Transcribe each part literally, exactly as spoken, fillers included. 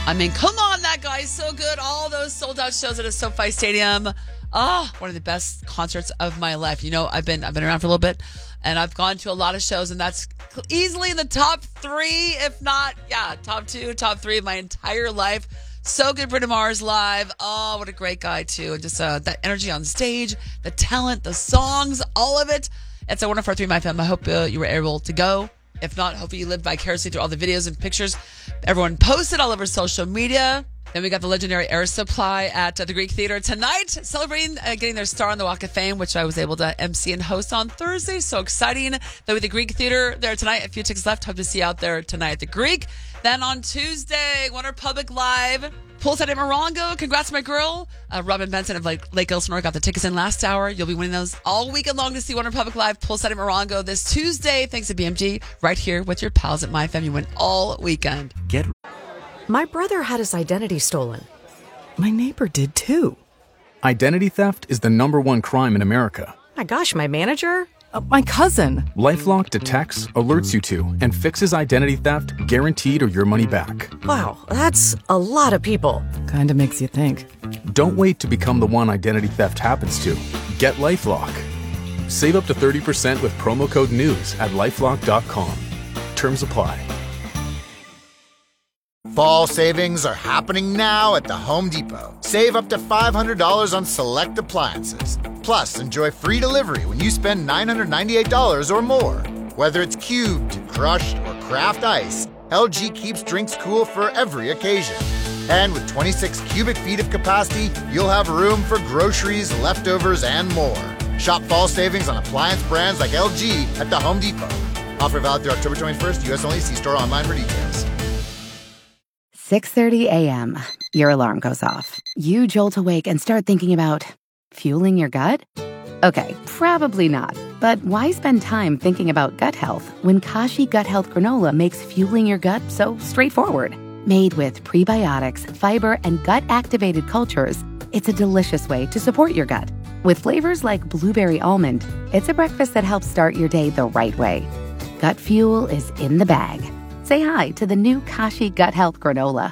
I mean, come on, that guy is so good. All those sold-out shows at a SoFi Stadium. Ah, oh, one of the best concerts of my life. You know, I've been I've been around for a little bit, and I've gone to a lot of shows, and that's easily in the top three, if not, yeah, top two, top three of my entire life. So good, Bruno Mars live. Oh, what a great guy, too. And just uh, that energy on stage, the talent, the songs, all of it. It's a one oh four point three My F M. I hope uh, you were able to go. If not, hopefully you lived vicariously through all the videos and pictures everyone posted all over social media. Then we got the legendary Air Supply at uh, the Greek Theater tonight, celebrating uh, getting their star on the Walk of Fame, which I was able to M C and host on Thursday. So exciting. Then with the Greek Theater there tonight, a few tickets left. Hope to see you out there tonight at the Greek. Then on Tuesday, OneRepublic Live, Poolside at Morongo. Congrats, my girl. Uh, Robin Benson of Lake, Lake Elsinore got the tickets in last hour. You'll be winning those all weekend long to see OneRepublic Live, Poolside at Morongo this Tuesday. Thanks to B M G, right here with your pals at My F M. You win all weekend. Get. My brother had his identity stolen. My neighbor did too. Identity theft is the number one crime in America. My gosh, my manager? Uh, my cousin. LifeLock detects, alerts you to, and fixes identity theft guaranteed or your money back. Wow, that's a lot of people. Kinda makes you think. Don't wait to become the one identity theft happens to. Get LifeLock. Save up to thirty percent with promo code NEWS at lifelock dot com. Terms apply. Fall savings are happening now at the Home Depot. Save up to five hundred dollars on select appliances. Plus, enjoy free delivery when you spend nine hundred ninety-eight dollars or more. Whether it's cubed, crushed, or craft ice, L G keeps drinks cool for every occasion. And with twenty-six cubic feet of capacity, you'll have room for groceries, leftovers, and more. Shop fall savings on appliance brands like L G at the Home Depot. Offer valid through October twenty-first, U S only. See store online for details. six thirty a.m. Your alarm goes off. You jolt awake and start thinking about fueling your gut? Okay, probably not. But why spend time thinking about gut health when Kashi Gut Health Granola makes fueling your gut so straightforward? Made with prebiotics, fiber, and gut-activated cultures, it's a delicious way to support your gut. With flavors like blueberry almond, it's a breakfast that helps start your day the right way. Gut fuel is in the bag. Say hi to the new Kashi Gut Health Granola.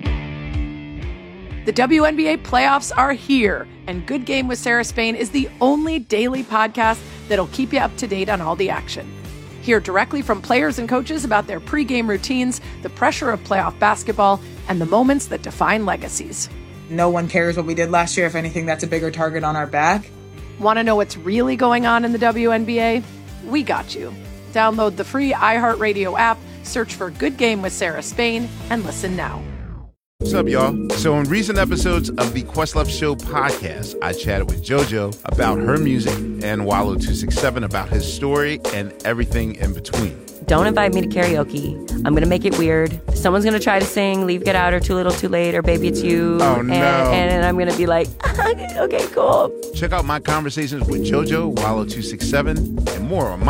The W N B A playoffs are here, and Good Game with Sarah Spain is the only daily podcast that'll keep you up to date on all the action. Hear directly from players and coaches about their pregame routines, the pressure of playoff basketball, and the moments that define legacies. No one cares what we did last year. If anything, that's a bigger target on our back. Want to know what's really going on in the W N B A? We got you. Download the free iHeartRadio app, search for Good Game with Sarah Spain, and listen now. What's up, y'all? So in recent episodes of the Questlove Show podcast, I chatted with JoJo about her music and Wallow two sixty-seven about his story and everything in between. Don't invite me to karaoke. I'm going to make it weird. Someone's going to try to sing Leave, Get Out, or Too Little, Too Late, or Baby It's You. Oh, and, no. And I'm going to be like, okay, cool. Check out my conversations with JoJo, Wallow two sixty-seven, and more on my